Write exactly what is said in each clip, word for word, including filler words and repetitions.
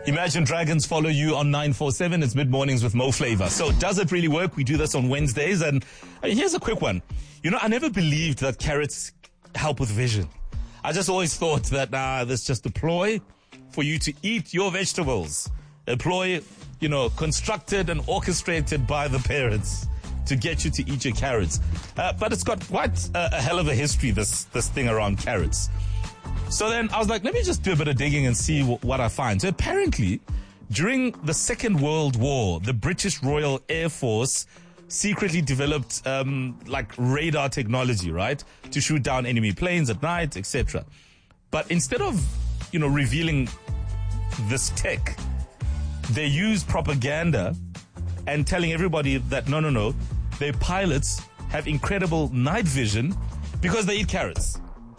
Imagine Dragons follow you on nine four seven. It's mid-mornings with Mo Flavor. So does it really work? We do this on Wednesdays. And uh, here's a quick one. You know, I never believed that carrots help with vision. I just always thought that, nah, that's just a ploy for you to eat your vegetables. A ploy, you know, constructed and orchestrated by the parents to get you to eat your carrots. Uh, but it's got quite a, a hell of a history, this, this thing around carrots. So then I was like, let me just do a bit of digging and see w- what I find. So apparently, during the Second World War, the British Royal Air Force secretly developed um, like radar technology, right, to shoot down enemy planes at night, et cetera. But instead of, you know, revealing this tech, they used propaganda and telling everybody that no, no, no, their pilots have incredible night vision because they eat carrots.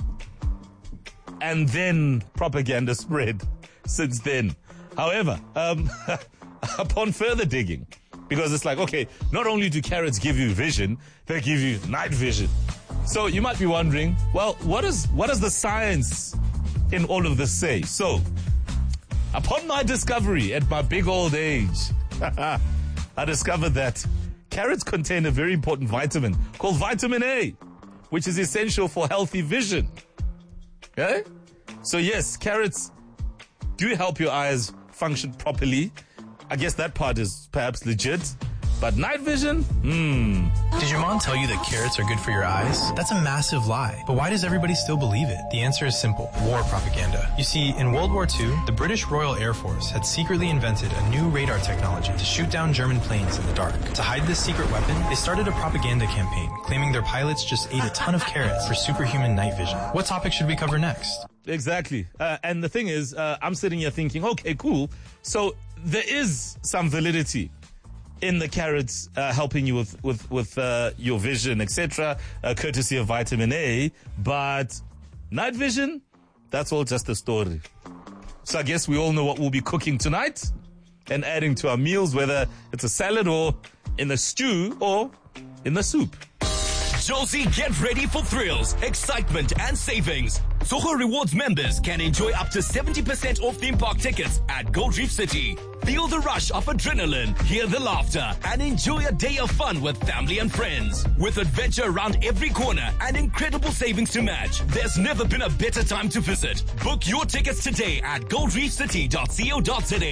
And then propaganda spread since then. However, um, upon further digging, because it's like, okay, not only do carrots give you vision, they give you night vision. So you might be wondering, well, what is what does the science in all of this say? So, upon my discovery at my big old age, I discovered that carrots contain a very important vitamin called vitamin A, which is essential for healthy vision. Okay? So yes, carrots do help your eyes function properly. I guess that part is perhaps legit. But night vision? Hmm. Did your mom tell you that carrots are good for your eyes? That's a massive lie. But why does everybody still believe it? The answer is simple. War propaganda. You see, in World War Two, the British Royal Air Force had secretly invented a new radar technology to shoot down German planes in the dark. To hide this secret weapon, they started a propaganda campaign claiming their pilots just ate a ton of carrots for superhuman night vision. What topic should we cover next? Exactly. Uh, and the thing is, uh, I'm sitting here thinking, okay, cool. So there is some validity in the carrots uh, helping you with with with uh, your vision, et cetera, uh, courtesy of vitamin A. But night vision, that's all just a story. So I guess we all know what we'll be cooking tonight and adding to our meals, whether it's a salad or in the stew or in the soup. Josie, get ready for thrills, excitement, and savings. Soho Rewards members can enjoy up to seventy percent off theme park tickets at Gold Reef City. Feel the rush of adrenaline, hear the laughter, and enjoy a day of fun with family and friends. With adventure around every corner and incredible savings to match, there's never been a better time to visit. Book your tickets today at gold reef city dot co dot za.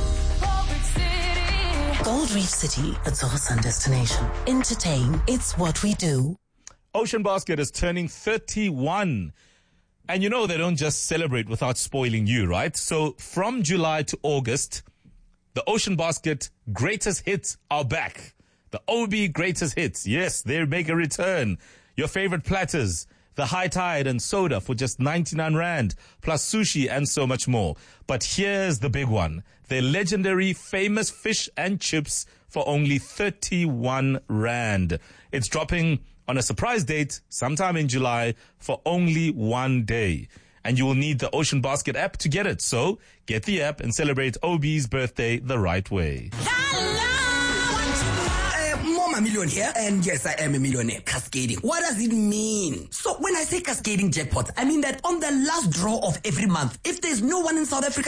Gold Reef City, it's our sun destination. Entertain, it's what we do. Ocean Basket is turning thirty-one. And you know they don't just celebrate without spoiling you, right? So from July to August, the Ocean Basket greatest hits are back. The O B greatest hits. Yes, they make a return. Your favorite platters, the high tide and soda for just ninety-nine rand, plus sushi and so much more. But here's the big one. Their legendary famous fish and chips for only thirty-one rand. It's dropping on a surprise date sometime in July for only one day. And you will need the Ocean Basket app to get it. So get the app and celebrate O B's birthday the right way. A million here, and yes, I am a millionaire. Cascading. What does it mean? So when I say cascading jackpots, I mean that on the last draw of every month, if there's no one in South Africa